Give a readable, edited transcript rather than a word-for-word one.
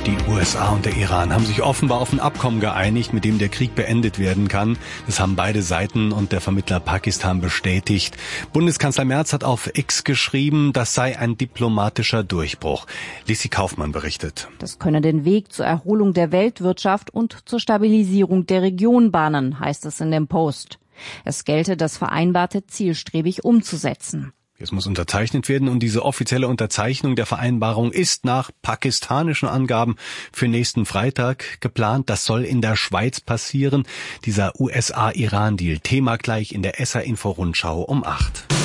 Die USA und der Iran haben sich offenbar auf ein Abkommen geeinigt, mit dem der Krieg beendet werden kann. Das haben beide Seiten und der Vermittler Pakistan bestätigt. Bundeskanzler Merz hat auf X geschrieben, das sei ein diplomatischer Durchbruch. Lissi Kaufmann berichtet. Das könne den Weg zur Erholung der Weltwirtschaft und zur Stabilisierung der Region bahnen, heißt es in dem Post. Es gelte, das Vereinbarte zielstrebig umzusetzen. Es muss unterzeichnet werden und diese offizielle Unterzeichnung der Vereinbarung ist nach pakistanischen Angaben für nächsten Freitag geplant. Das soll in der Schweiz passieren. Dieser USA-Iran-Deal. Thema gleich in der SA-Info-Rundschau um 8.